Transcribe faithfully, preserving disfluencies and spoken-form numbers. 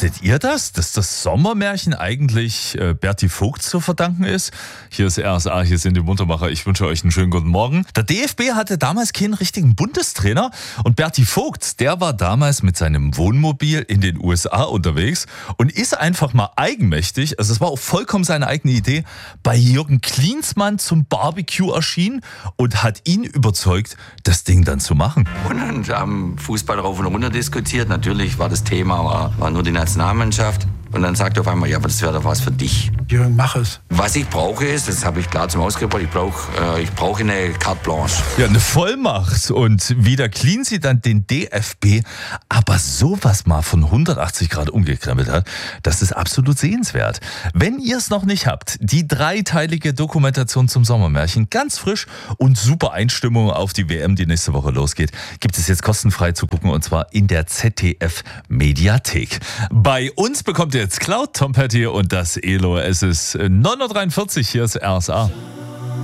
Wusstet ihr das, dass das Sommermärchen eigentlich äh, Berti Vogt zu verdanken ist? Hier ist R S A, hier sind die Muntermacher. Ich wünsche euch einen schönen guten Morgen. Der D F B hatte damals keinen richtigen Bundestrainer und Berti Vogt, der war damals mit seinem Wohnmobil in den U S A unterwegs und ist einfach mal eigenmächtig, also es war auch vollkommen seine eigene Idee, bei Jürgen Klinsmann zum Barbecue erschienen und hat ihn überzeugt, das Ding dann zu machen. Und dann haben Fußball rauf und runter diskutiert. Natürlich war das Thema, war, war nur die Nationalmannschaft. Und dann sagt er auf einmal, ja, aber das wäre doch was für dich. Jürgen, mach es. Was ich brauche ist, das habe ich klar zum Ausdruck gebracht, ich brauche äh, ich brauche eine Carte Blanche. Ja, eine Vollmacht. Und wie der Cleansy dann den D F B aber sowas mal von hundertachtzig Grad umgekrempelt hat, das ist absolut sehenswert. Wenn ihr es noch nicht habt, die dreiteilige Dokumentation zum Sommermärchen, ganz frisch und super Einstimmung auf die W M, die nächste Woche losgeht, gibt es jetzt kostenfrei zu gucken und zwar in der Z D F-Mediathek. Bei uns bekommt ihr jetzt Cloud, Tom Petty und das Elo. Es ist neun Uhr dreiundvierzig, hier ist R S A.